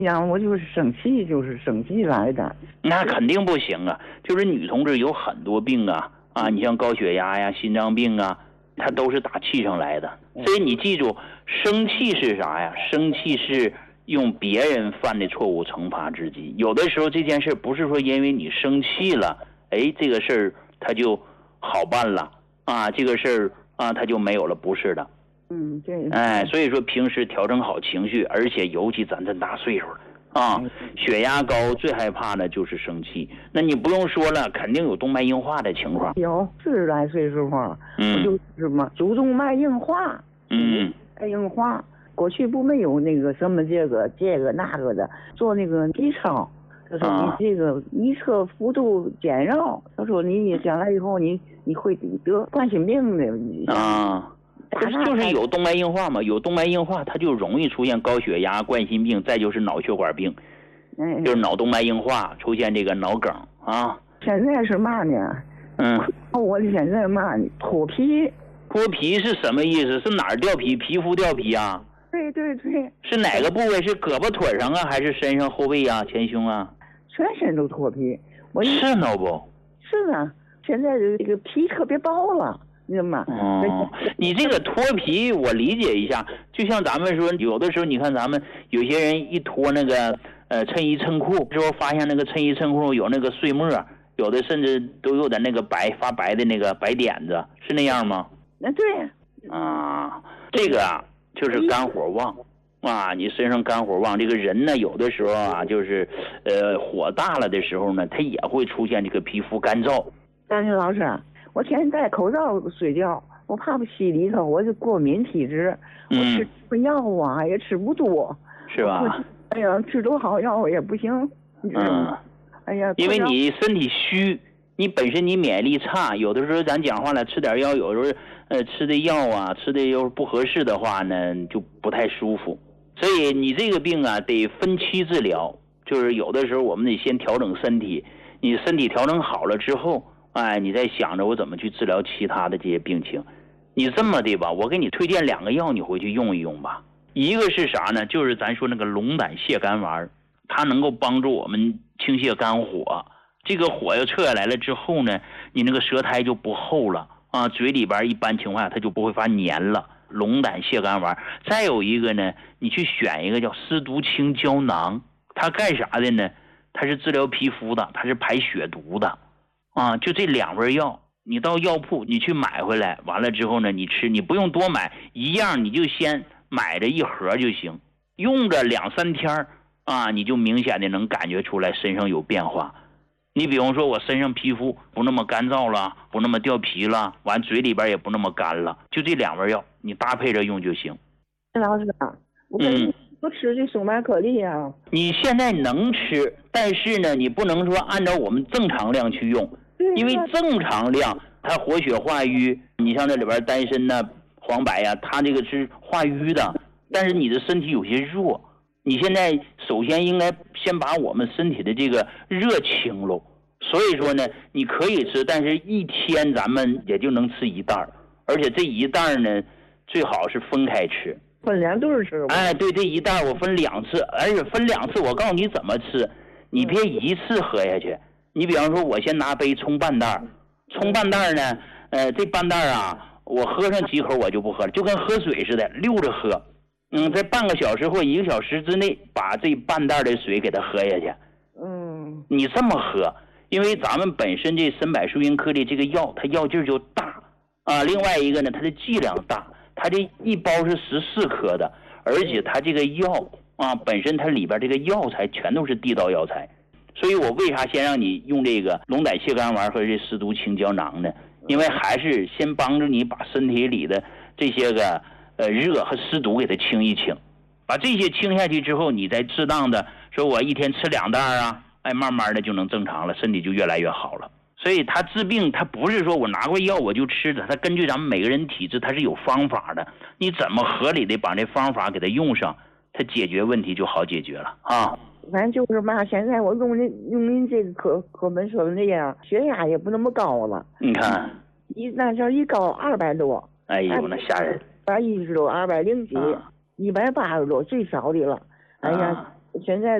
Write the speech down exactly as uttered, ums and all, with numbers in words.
呀，我就是生气，就是生气来的。 那肯定不行啊！就是女同志有很多病啊啊，你像高血压呀、心脏病啊，它都是打气上来的。所以你记住，生气是啥呀？生气是用别人犯的错误惩罚自己。有的时候这件事不是说因为你生气了，哎，这个事儿它就好办了啊，这个事儿啊它就没有了，不是的。 嗯，对。 哎，所以说平时调整好情绪，而且尤其咱这大岁数了啊，血压高最害怕的就是生气。那你不用说了，肯定有动脉硬化的情况。 有四十来岁时候， 嗯， 我就是什么主动脉硬化， 嗯， 脉硬化。过去不没有那个什么这个这个那个的，做那个 B 超，他说你这个一侧幅度减绕，他说你将来以后你你会得冠心病的啊。就是有动脉硬化嘛，有动脉硬化，它就容易出现高血压、冠心病，再就是脑血管病， 嗯， 就是脑动脉硬化，出现这个脑梗啊。 现在是嘛呢？ 嗯， 我现在嘛脱皮。 脱皮是什么意思？是哪儿掉皮？皮肤掉皮啊？ 对对对。 是哪个部位？是胳膊腿上啊，还是身上后背啊、前胸啊？ 全身都脱皮。我是呢不？ 是啊，现在这个皮特别薄了。 哦，你这个脱皮我理解一下，就像咱们说，有的时候你看咱们有些人一脱那个呃衬衣衬裤之后，发现那个衬衣衬裤有那个碎沫，有的甚至都有点那个白发白的那个白点子，是那样吗？ 那对啊，这个啊就是肝火旺啊，你身上肝火旺，这个人呢有的时候啊就是呃火大了的时候呢，他也会出现这个皮肤干燥。 但是老师，我天天戴口罩睡觉，我怕不吸里头，我是过敏体质，我吃什么药啊也吃不多， 是吧？ 哎呀，吃多好药也不行，你知道吗？哎呀， 因为你身体虚，你本身你免疫力差，有的时候咱讲话了，吃点药，有时候呃吃的药啊，吃的又不合适的话呢，就不太舒服。所以你这个病啊，得分期治疗，就是有的时候我们得先调整身体，你身体调整好了之后。哎，你在想着我怎么去治疗其他的这些病情？你这么的吧，我给你推荐两个药，你回去用一用吧。一个是啥呢？就是咱说那个龙胆泻肝丸，它能够帮助我们清泻肝火。这个火要撤下来了之后呢，你那个舌苔就不厚了啊，嘴里边一般情况下它就不会发黏了。龙胆泻肝丸，再有一个呢，你去选一个叫丝毒清胶囊，它干啥的呢？它是治疗皮肤的，它是排血毒的。啊，就这两味药，你到药铺你去买回来，完了之后呢，你吃，你不用多买，一样你就先买着一盒就行，用着两三天啊，你就明显的能感觉出来身上有变化。你比方说我身上皮肤不那么干燥了，不那么掉皮了，完嘴里边也不那么干了，就这两味药你搭配着用就行。 老师啊，我跟你不吃这松麦颗粒啊。 你现在能吃，但是呢，你不能说按照我们正常量去用。因为正常量它活血化瘀，你像这里边丹参呐、黄柏呀，它这个是化瘀的，但是你的身体有些弱，你现在首先应该先把我们身体的这个热清喽。所以说呢，你可以吃，但是一天咱们也就能吃一袋，而且这一袋呢最好是分开吃， 分两顿吃。 哎，对，这一袋我分两次，而且分两次，我告诉你怎么吃，你别一次喝下去。你比方说，我先拿杯冲半袋，冲半袋呢，呃，这半袋啊，我喝上几口我就不喝了，就跟喝水似的，溜着喝。嗯，在半个小时或一个小时之内，把这半袋的水给它喝下去。 嗯， 你这么喝，因为咱们本身这参柏树因颗粒这个药，它药劲就大啊。另外一个呢，它的剂量大，它这一包是十四颗的，而且它这个药啊，本身它里边这个药材全都是地道药材。所以我为啥先让你用这个龙胆泻肝丸和这丝毒清胶囊呢？因为还是先帮助你把身体里的这些个呃热和湿毒给它清一清，把这些清下去之后，你再适当的说我一天吃两袋啊，哎，慢慢的就能正常了，身体就越来越好了。所以它治病，它不是说我拿过药我就吃的，它根据咱们每个人体质它是有方法的，你怎么合理的把这方法给它用上，它解决问题就好解决了啊。 反正就是嘛，现在我用您用您这个课课本说的那样，血压也不那么高了。 你看， 一那时候一高二百多， 哎呦，那吓人！ 二百一十多，二百零几，一百八十多最少的了。哎呀， 现在